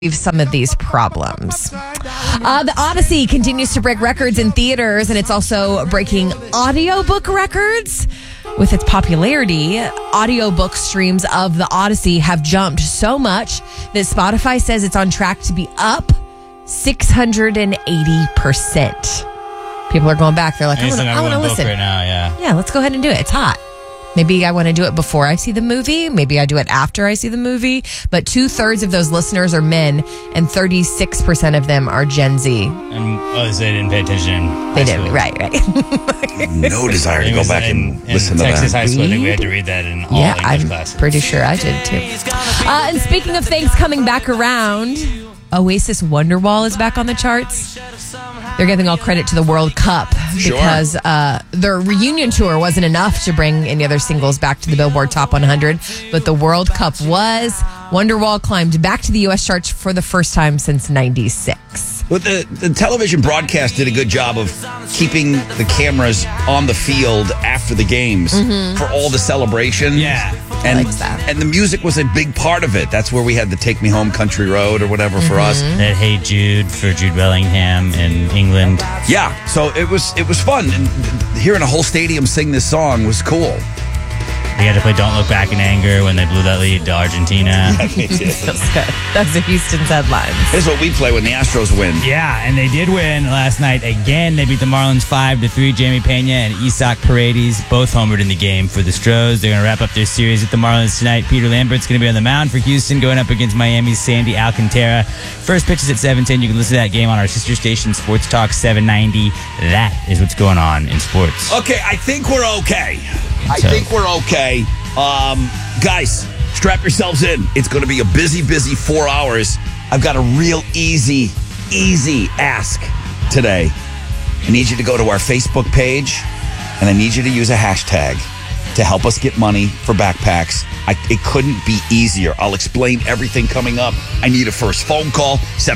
some of these problems. The Odyssey continues to break records in theaters, and it's also breaking audiobook records. With its popularity, audiobook streams of the Odyssey have jumped so much that Spotify says it's on track to be up 680%. People are going back. They're like, I want to listen right now. Yeah, let's go ahead and do it. It's hot. Maybe I want to do it before I see the movie. Maybe I do it after I see the movie. But 2/3 of those listeners are men, and 36% of them are Gen Z. And they didn't pay attention. They didn't, right. No desire to go back and listen to Texas that. high school, I think we had to read that in all English I'm classes. pretty sure I did too. And speaking of things coming back around, Oasis Wonderwall is back on the charts. They're giving all credit to the World Cup because their reunion tour wasn't enough to bring any other singles back to the Billboard Top 100, but the World Cup was. Wonderwall climbed back to the U.S. charts for the first time since '96. But the television broadcast did a good job of keeping the cameras on the field after the games for all the celebration. Yeah. And, I like that. And the music was a big part of it. That's where we had the Take Me Home Country Road or whatever for us. That Hey Jude for Jude Bellingham in England. Yeah, so it was fun. And hearing a whole stadium sing this song was cool. They had to play Don't Look Back in Anger when they blew that lead to Argentina. Feels good. That's the Houston's headlines. This is what we play when the Astros win. Yeah, and they did win last night again. They beat the Marlins 5-3. Jamie Pena and Isak Paredes both homered in the game for the Stros. They're going to wrap up their series with the Marlins tonight. Peter Lambert's going to be on the mound for Houston, going up against Miami's Sandy Alcantara. First pitch is at 7:10. You can listen to that game on our sister station, Sports Talk 790. That is what's going on in sports. Okay, I think we're okay. I think we're okay. Guys, strap yourselves in. It's going to be a busy 4 hours. I've got a real easy ask today. I need you to go to our Facebook page, and I need you to use a hashtag to help us get money for backpacks. It couldn't be easier. I'll explain everything coming up. I need a first phone call,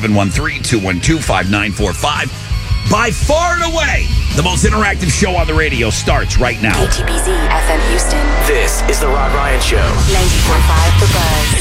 713-212-5945. By far and away, the most interactive show on the radio starts right now. KTBZ FM Houston. This is The Rod Ryan Show. 94.5 The Buzz.